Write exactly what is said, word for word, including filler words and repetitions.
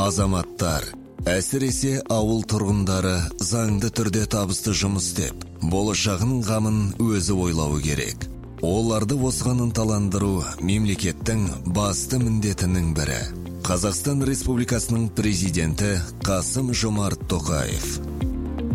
Азаматтар, әсіресе ауыл тұрғындары заңды түрде табысты жұмыс істеп, болашағының қамын өзі ойлауы керек. Оларды осыған ынталандыру мемлекеттің басты міндетінің бірі. Қазақстан Республикасының президенті Қасым Жомарт Тоқаев.